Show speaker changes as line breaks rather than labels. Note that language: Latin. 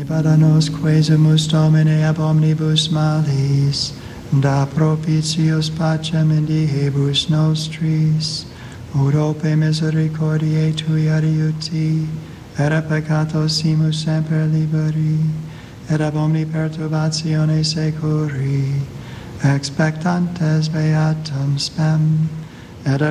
para nos quesumus Domine ab omnibus malis, da propitios pacem in diebus nostris, ut ope misericordiae Tui adiuti, et a peccatos simus semper liberi, et ab omni perturbatione securi, expectantes beatum spem, et